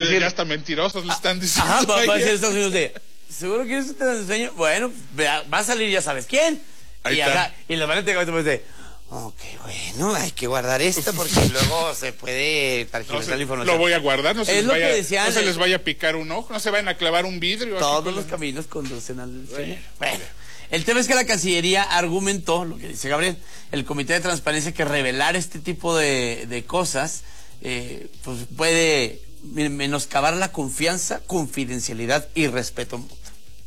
ya hasta mentirosos le están diciendo. Ajá, va a decir Estados Unidos ¿seguro quieres que te lo enseñe? Bueno, va a salir ya sabes quién. Y la manera de ok, bueno, hay que guardar esto porque luego se puede targiversar la información. Lo voy a guardar, no se les vaya a picar un ojo, no se vayan a clavar un vidrio. Todos los caminos conducen al Señor. Bueno, el tema es que la Cancillería argumentó, lo que dice Gabriel, el Comité de Transparencia, que revelar este tipo de cosas pues puede menoscabar la confianza, confidencialidad y respeto mutuo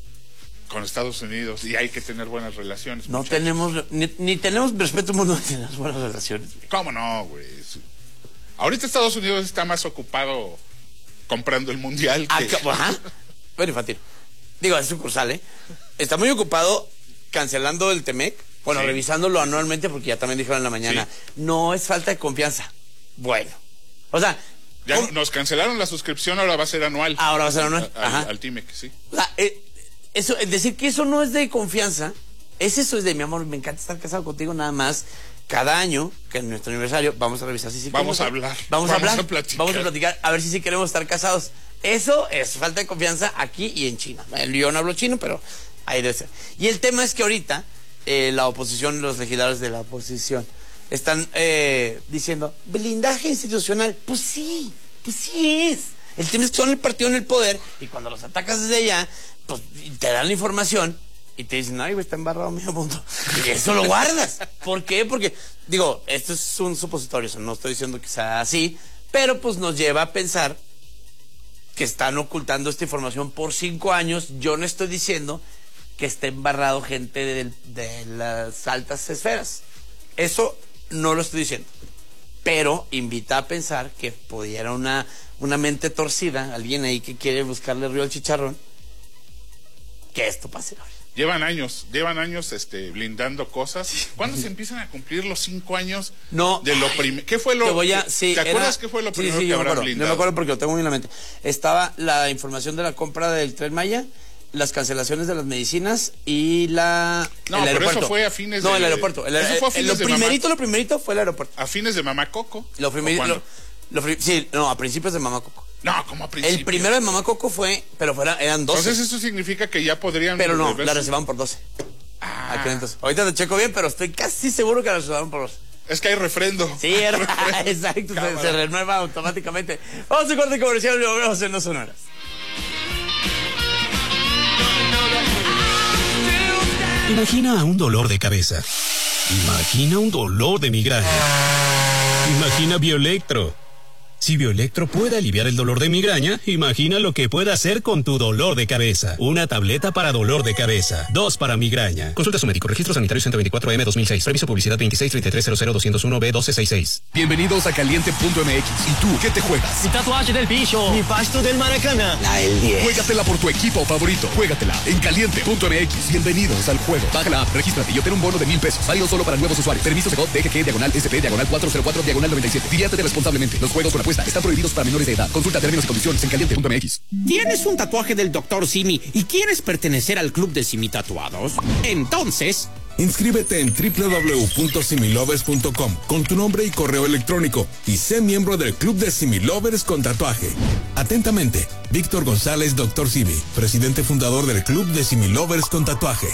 con Estados Unidos, y hay que tener buenas relaciones. No tenemos, ni tenemos respeto mutuo, ni tenemos buenas relaciones. ¿Cómo no, güey? Ahorita Estados Unidos está más ocupado comprando el mundial que... Ajá. Bueno, infantil. Digo, es sucursal, Está muy ocupado cancelando el Temec, bueno, sí, revisándolo anualmente, porque ya también dijeron en la mañana, sí, no es falta de confianza. Bueno, o sea... Ya nos cancelaron la suscripción, ahora va a ser anual. Ahora va a ser anual. Al Timec, sí. O sea, eso, decir que eso no es de confianza, eso es de, mi amor, me encanta estar casado contigo, nada más. Cada año, que en nuestro aniversario, vamos a revisar si sí vamos a hablar. Vamos a platicar, a ver si sí queremos estar casados. Eso es falta de confianza aquí y en China. Yo no hablo chino, pero ahí debe ser. Y el tema es que ahorita la oposición, los legisladores de la oposición, están diciendo, blindaje institucional. Pues sí es. El tema es que son el partido en el poder, y cuando los atacas desde allá, pues te dan la información y te dicen, ay, está embarrado medio mundo. Y eso lo guardas. ¿Por qué? Porque, digo, esto es un supositorio, no estoy diciendo que sea así, pero pues nos lleva a pensar que están ocultando esta información por 5 años. Yo no estoy diciendo que esté embarrado gente de las altas esferas. Eso no lo estoy diciendo. Pero invita a pensar que pudiera una mente torcida, alguien ahí que quiere buscarle río al chicharrón, que esto pase ahora. Llevan años blindando cosas. Sí. ¿Cuándo se empiezan a cumplir los 5 años de lo primero? ¿Qué fue lo ¿Te acuerdas qué fue lo primero que habrán blindado? No me acuerdo porque lo tengo muy en la mente. Estaba la información de la compra del Tren Maya, las cancelaciones de las medicinas y el aeropuerto. Pero eso fue a fines el aeropuerto. Eso fue a fines lo primerito fue el aeropuerto. A fines de Mamá Coco. A principios de Mamá Coco. No, como a principios. El primero de Mamá Coco fue, pero eran 12. Entonces eso significa que ya podrían... Pero no, la reservaron por 12. Entonces, ahorita te checo bien, pero estoy casi seguro que la reservaron por 12. Es que hay refrendo. Sí, exacto, se renueva automáticamente. Vamos a corte comercial y volvemos en 2 horas. Imagina un dolor de cabeza. Imagina un dolor de migraña. Imagina Bioelectro. Si Bioelectro puede aliviar el dolor de migraña, imagina lo que puede hacer con tu dolor de cabeza. Una tableta para dolor de cabeza, 2 para migraña. Consulta a su médico. Registro sanitario 124M 2006. Previso publicidad 2633000201B1266. Bienvenidos a Caliente.mx. ¿Y tú qué te juegas? Mi tatuaje del bicho. Mi pasto del Maracaná. La del 10. Juégatela por tu equipo favorito. Juégatela en Caliente.mx. Bienvenidos al juego. Baja la app, regístrate y obtén un bono de $1,000. Válido solo para nuevos usuarios. Permiso Segov DGG /SP/404/97. Diviértete responsablemente. Los juegos con apuesta están prohibidos para menores de edad. Consulta términos y condiciones en Caliente.mx. ¿Tienes un tatuaje del Dr. Simi y quieres pertenecer al club de Simi Tatuados? Entonces... inscríbete en www.similovers.com con tu nombre y correo electrónico y sé miembro del club de Similovers con tatuaje. Atentamente, Víctor González, Dr. Simi, presidente fundador del club de Similovers con tatuaje.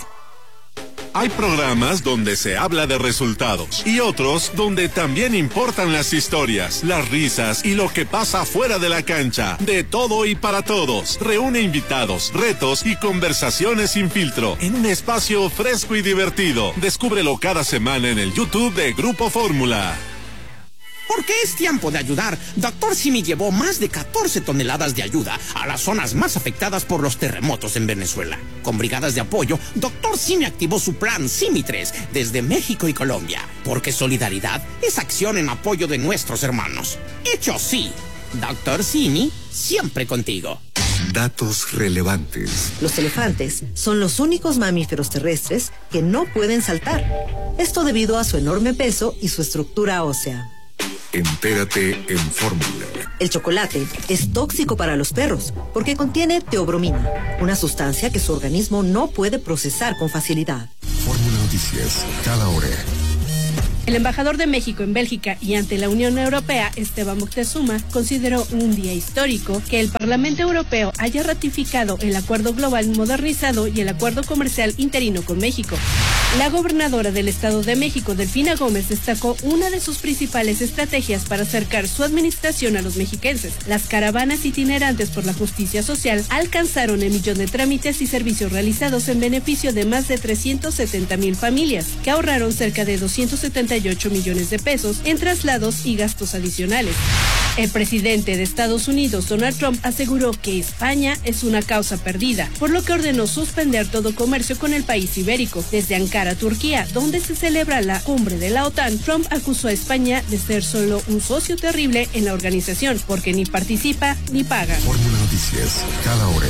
Hay programas donde se habla de resultados y otros donde también importan las historias, las risas y lo que pasa fuera de la cancha. De todo y para todos. Reúne invitados, retos y conversaciones sin filtro en un espacio fresco y divertido. Descúbrelo cada semana en el YouTube de Grupo Fórmula. Porque es tiempo de ayudar. Dr. Simi llevó más de 14 toneladas de ayuda a las zonas más afectadas por los terremotos en Venezuela. Con brigadas de apoyo, Dr. Simi activó su plan Simi 3 desde México y Colombia. Porque solidaridad es acción en apoyo de nuestros hermanos. Hecho sí, Dr. Simi siempre contigo. Datos relevantes. Los elefantes son los únicos mamíferos terrestres que no pueden saltar. Esto debido a su enorme peso y su estructura ósea. Entérate en Fórmula. El chocolate es tóxico para los perros porque contiene teobromina, una sustancia que su organismo no puede procesar con facilidad. Fórmula Noticias, cada hora. El embajador de México en Bélgica y ante la Unión Europea, Esteban Moctezuma, consideró un día histórico que el Parlamento Europeo haya ratificado el Acuerdo Global Modernizado y el Acuerdo Comercial Interino con México. La gobernadora del Estado de México, Delfina Gómez, destacó una de sus principales estrategias para acercar su administración a los mexiquenses. Las caravanas itinerantes por la justicia social alcanzaron el 1 millón de trámites y servicios realizados en beneficio de más de 370,000 familias, que ahorraron cerca de 278 millones de pesos en traslados y gastos adicionales. El presidente de Estados Unidos, Donald Trump, aseguró que España es una causa perdida, por lo que ordenó suspender todo comercio con el país ibérico. Desde Ankara, Turquía, donde se celebra la cumbre de la OTAN, Trump acusó a España de ser solo un socio terrible en la organización, porque ni participa ni paga. Fórmula Noticias, cada hora.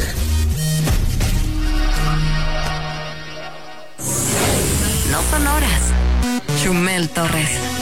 No son horas. Chumel Torres.